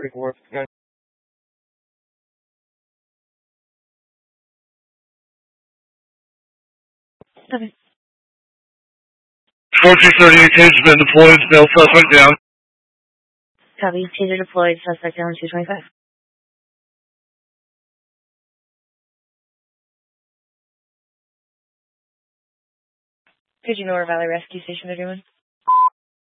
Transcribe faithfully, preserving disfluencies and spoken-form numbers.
Paperwork. Okay. fourteen thirty-eight taser has been deployed. Male suspect down. Copy. Taser deployed. Suspect down two twenty-five. Did you know where Valley Rescue Station they're doing?